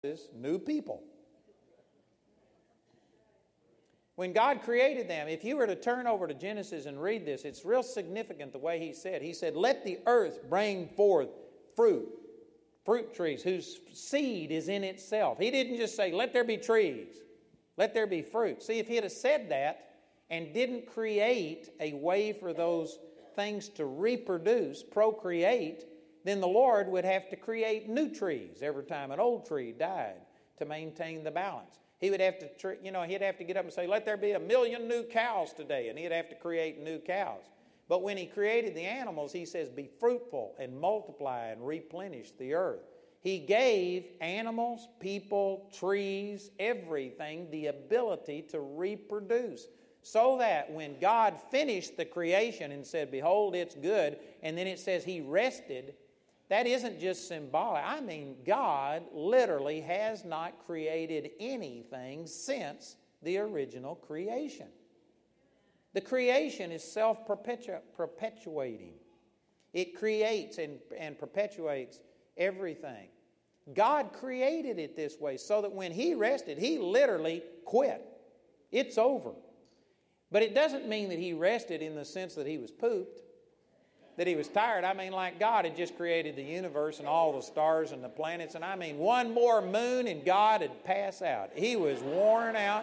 horses, new people. When God created them, if you were to turn over to Genesis and read this, it's real significant the way He said. He said, let the earth bring forth fruit trees whose seed is in itself. He didn't just say, let there be trees, let there be fruit. See, if He had said that and didn't create a way for those things to reproduce, procreate, then the Lord would have to create new trees every time an old tree died to maintain the balance. He would have to, he'd have to get up and say, let there be 1 million new cows today, and he'd have to create new cows. But when He created the animals, He says, be fruitful and multiply and replenish the earth. He gave animals, people, trees, everything the ability to reproduce. So that when God finished the creation and said, behold, it's good, and then it says He rested, that isn't just symbolic. I mean, God literally has not created anything since the original creation. The creation is self-perpetuating. It creates and perpetuates everything. God created it this way so that when He rested, He literally quit. It's over. But it doesn't mean that He rested in the sense that He was pooped, that He was tired. I mean, like God had just created the universe and all the stars and the planets, and I mean, one more moon and God would pass out. He was worn out.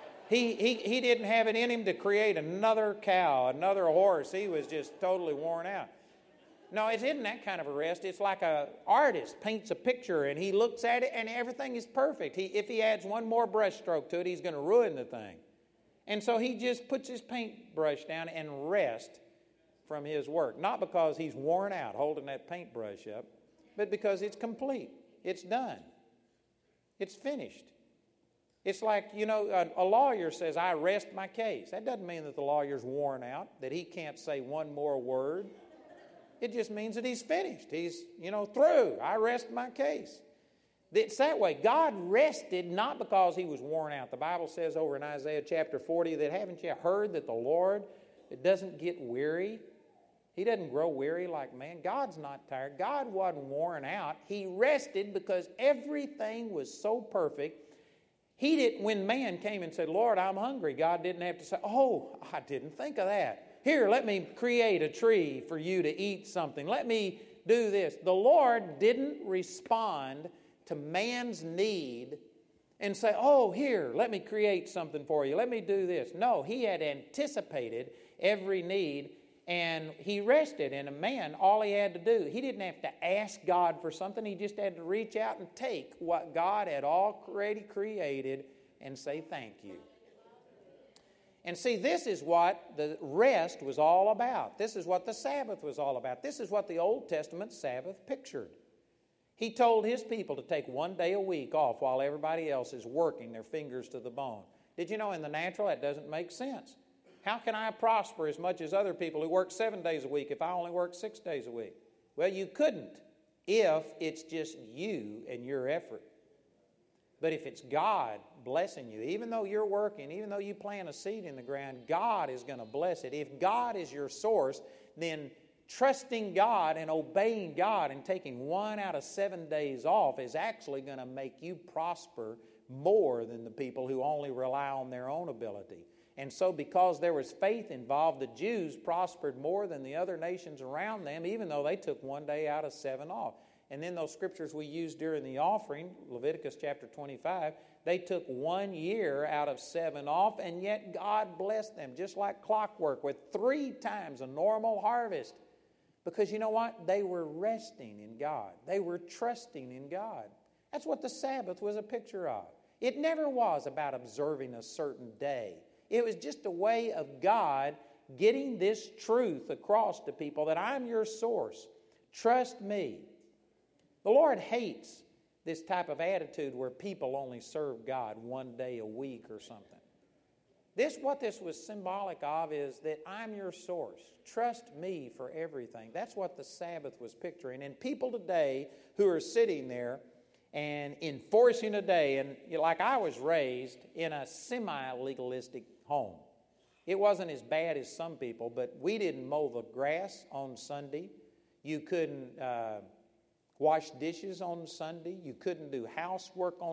He didn't have it in Him to create another cow, another horse. He was just totally worn out. No, it isn't that kind of a rest. It's like an artist paints a picture and he looks at it and everything is perfect. If he adds one more brush stroke to it, he's going to ruin the thing. And so he just puts his paintbrush down and rests from his work. Not because he's worn out holding that paintbrush up, but because it's complete. It's done. It's finished. It's like, a lawyer says, I rest my case. That doesn't mean that the lawyer's worn out, that he can't say one more word. It just means that he's finished. He's, through. I rest my case. It's that way. God rested not because He was worn out. The Bible says over in Isaiah chapter 40 that haven't you heard that the Lord doesn't get weary? He doesn't grow weary like man. God's not tired. God wasn't worn out. He rested because everything was so perfect. He didn't, when man came and said, Lord, I'm hungry, God didn't have to say, oh, I didn't think of that. Here, let me create a tree for you to eat something. Let me do this. The Lord didn't respond to man's need and say, oh, here, let me create something for you. Let me do this. No, He had anticipated every need and He rested. And a man, all he had to do, he didn't have to ask God for something. He just had to reach out and take what God had already created and say thank you. And see, this is what the rest was all about. This is what the Sabbath was all about. This is what the Old Testament Sabbath pictured. He told His people to take one day a week off while everybody else is working their fingers to the bone. Did you know in the natural that doesn't make sense? How can I prosper as much as other people who work 7 days a week if I only work 6 days a week? Well, you couldn't if it's just you and your effort. But if it's God blessing you, even though you're working, even though you plant a seed in the ground, God is going to bless it. If God is your source, then trusting God and obeying God and taking 1 out of 7 days off is actually going to make you prosper more than the people who only rely on their own ability. And so because there was faith involved, the Jews prospered more than the other nations around them, even though they took 1 day out of 7 off. And then those scriptures we used during the offering, Leviticus chapter 25, they took 1 year out of 7 off, and yet God blessed them just like clockwork with 3 times a normal harvest. Because you know what? They were resting in God. They were trusting in God. That's what the Sabbath was a picture of. It never was about observing a certain day. It was just a way of God getting this truth across to people that I'm your source. Trust me. The Lord hates this type of attitude where people only serve God 1 day a week or something. What this was symbolic of is that I'm your source. Trust me for everything. That's what the Sabbath was picturing. And people today who are sitting there and enforcing a day, and like I was raised in a semi-legalistic home. It wasn't as bad as some people, but we didn't mow the grass on Sunday. You couldn't wash dishes on Sunday. You couldn't do housework on